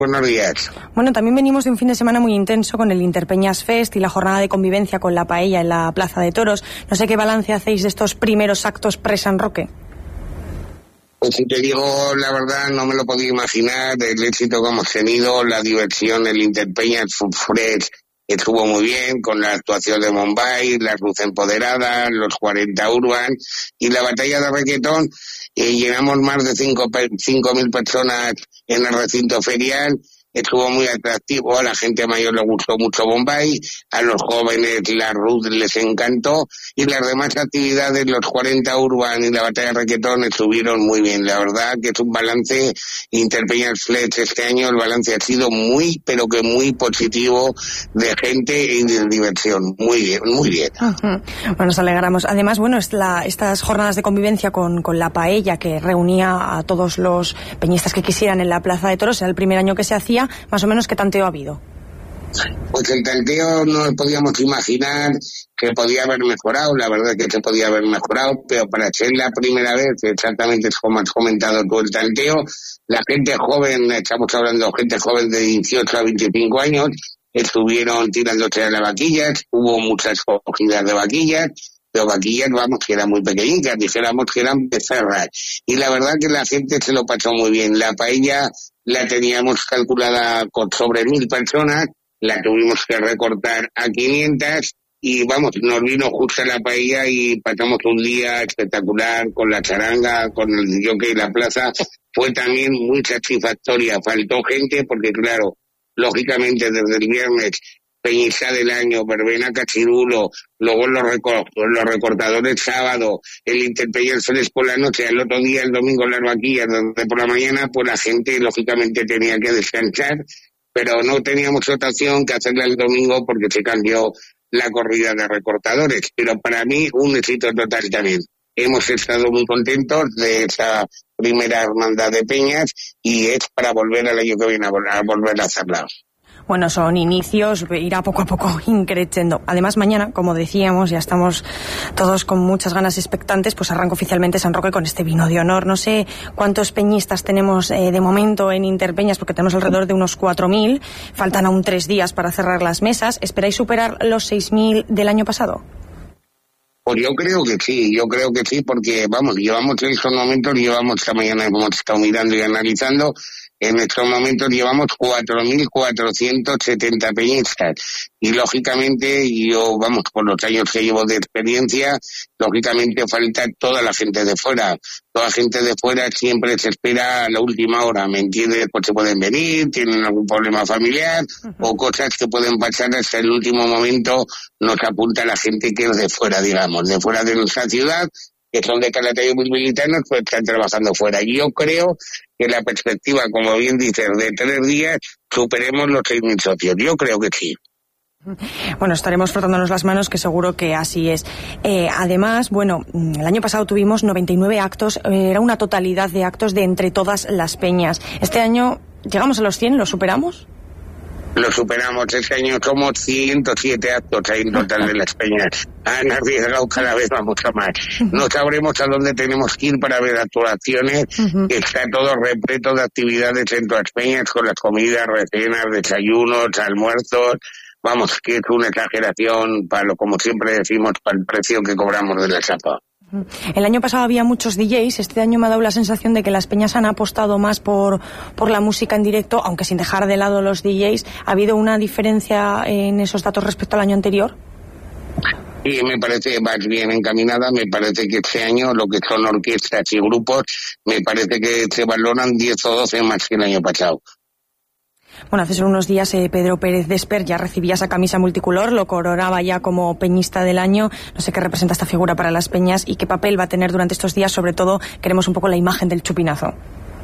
Buenos días. Bueno, también venimos de un fin de semana muy intenso con el Interpeñas Fest y la jornada de convivencia con la paella en la Plaza de Toros. No sé qué balance hacéis de estos primeros actos pre-San Roque. Pues si te digo la verdad, no me lo podía imaginar el éxito que hemos tenido, la diversión, el Interpeñas Fest estuvo muy bien, con la actuación de Bombay, la Luz Empoderada, los 40 Urban y la batalla de Requetón. Llenamos más de 5.000 personas en el recinto ferial. Estuvo muy atractivo, a la gente mayor le gustó mucho Bombay, a los jóvenes la Ruth les encantó y las demás actividades, los 40 Urban y la batalla de Requetón estuvieron muy bien. La verdad que es un balance Interpeñas Fest este año, el balance ha sido muy, pero que muy positivo de gente y de diversión. Muy bien, muy bien. Bueno, nos alegramos. Además, bueno, estas jornadas de convivencia con la paella que reunía a todos los peñistas que quisieran en la Plaza de Toros, era el primer año que se hacía. Más o menos, ¿qué tanteo ha habido? Pues el tanteo no podíamos imaginar que podía haber mejorado, la verdad que se podía haber mejorado, pero para ser la primera vez, exactamente como has comentado tú el tanteo, la gente joven, estamos hablando de gente joven de 18 a 25 años, estuvieron tirándose a las vaquillas, hubo muchas cogidas de vaquillas, pero vaquillas, vamos, que eran muy pequeñitas, dijéramos que eran becerras. Y la verdad que la gente se lo pasó muy bien. La paella la teníamos calculada con sobre 1.000 personas, la tuvimos que recortar a 500 y vamos, nos vino justo la paella y pasamos un día espectacular con la charanga, con el jockey y la plaza. Fue también muy satisfactoria. Faltó gente porque, claro, lógicamente desde el viernes Peñisa del Año, Verbena Cachirulo, luego los recortadores sábado, el Interpeñas Fest por la noche, el otro día, el domingo, las vaquillas de por la mañana, pues la gente lógicamente tenía que descansar, pero no teníamos otra opción que hacerla el domingo porque se cambió la corrida de recortadores. Pero para mí un éxito total también. Hemos estado muy contentos de esa primera hermandad de peñas y es para volver al año que viene a volver a hacerla. Bueno, son inicios, irá poco a poco increciendo. Además, mañana, como decíamos, ya estamos todos con muchas ganas expectantes, pues arranca oficialmente San Roque con este vino de honor. No sé cuántos peñistas tenemos de momento en Interpeñas, porque tenemos alrededor de unos 4.000. Faltan aún 3 días para cerrar las mesas. ¿Esperáis superar los 6.000 del año pasado? Pues yo creo que sí, porque, vamos, llevamos en estos momentos, esta mañana hemos estado mirando y analizando. En estos momentos llevamos 4.470 peñistas y lógicamente yo, vamos, con los años que llevo de experiencia, lógicamente falta toda la gente de fuera. Toda la gente de fuera siempre se espera a la última hora, ¿me entiendes? Pues se pueden venir, tienen algún problema familiar o cosas que pueden pasar hasta el último momento. Nos apunta la gente que es de fuera, digamos, de fuera de nuestra ciudad, que son de Calatayud Militanos, pues están trabajando fuera. Y yo creo que la perspectiva, como bien dices, de 3 días, superemos los 6.000 socios. Yo creo que sí. Bueno, estaremos frotándonos las manos, que seguro que así es. Además, bueno, el año pasado tuvimos 99 actos, era una totalidad de actos de entre todas las peñas. Este año, ¿llegamos a los 100? ¿Lo superamos? Lo superamos. Este año somos 107 actos ahí en total de las peñas. Han arriesgado cada vez mucho más. No sabremos a dónde tenemos que ir para ver actuaciones. Está todo repleto de actividades en todas las peñas, con las comidas, recenas, desayunos, almuerzos. Vamos, que es una exageración para como siempre decimos, para el precio que cobramos de la chapa. El año pasado había muchos DJs, este año me ha dado la sensación de que las peñas han apostado más por la música en directo, aunque sin dejar de lado los DJs. ¿Ha habido una diferencia en esos datos respecto al año anterior? Sí, me parece más bien encaminada. Me parece que este año lo que son orquestas y grupos, me parece que se valoran 10 o 12 más que el año pasado. Bueno, hace unos días Pedro Pérez Desper ya recibía esa camisa multicolor, lo coronaba ya como peñista del año. No sé qué representa esta figura para las peñas y qué papel va a tener durante estos días. Sobre todo queremos un poco la imagen del chupinazo.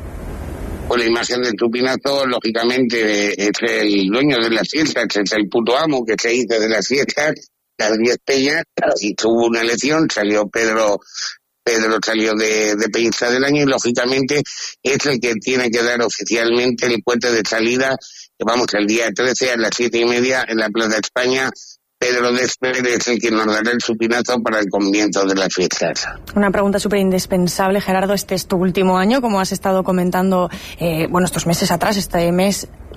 Pues la imagen del chupinazo, lógicamente, es el dueño de las fiestas, es el puto amo que se hizo de las fiestas, las 10 peñas, y tuvo una elección, salió Pedro salió de peñista del año y lógicamente es el que tiene que dar oficialmente el puente de salida, que vamos, el día 13 a las 7:30 en la Plaza de España. Pedro Desper es el que nos dará el chupinazo para el comienzo de las fiestas. Una pregunta súper indispensable, Gerardo. Este es tu último año, como has estado comentando, estos meses atrás, este mes